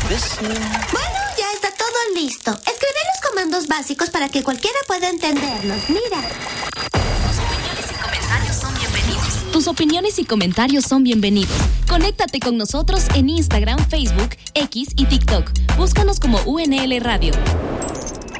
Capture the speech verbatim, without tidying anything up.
Bueno, ya está todo listo. Escribí los comandos básicos para que cualquiera pueda entenderlos. Mira. Tus opiniones y comentarios son bienvenidos. Conéctate con nosotros en Instagram, Facebook, X y TikTok. Búscanos como U N L Radio.